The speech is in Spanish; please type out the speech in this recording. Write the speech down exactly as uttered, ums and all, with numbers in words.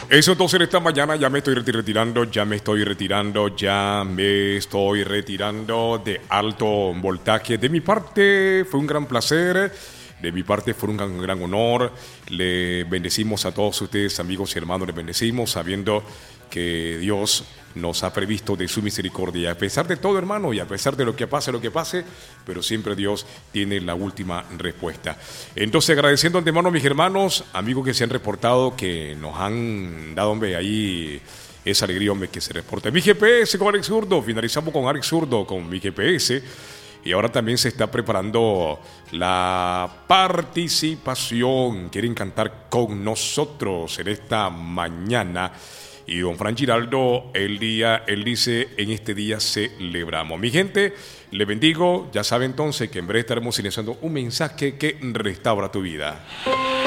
Eso entonces esta mañana ya me estoy retirando, ya me estoy retirando, ya me estoy retirando de alto voltaje. De mi parte fue un gran placer, de mi parte fue un gran, gran honor. Le bendecimos a todos ustedes, amigos y hermanos, les bendecimos sabiendo que Dios nos ha previsto de su misericordia. Y a pesar de todo, hermano, y a pesar de lo que pase, lo que pase, pero siempre Dios tiene la última respuesta. Entonces, agradeciendo antemano a mis hermanos, amigos que se han reportado, que nos han dado, hombre, ahí esa alegría, hombre, que se reporta. Mi G P S con Alex Zurdo, finalizamos con Alex Zurdo, con mi G P S. Y ahora también se está preparando la participación. Quieren cantar con nosotros en esta mañana. Y don Fran Giraldo, el día, él dice, en este día celebramos. Mi gente, le bendigo. Ya sabe entonces que en breve estaremos iniciando un mensaje que restaura tu vida.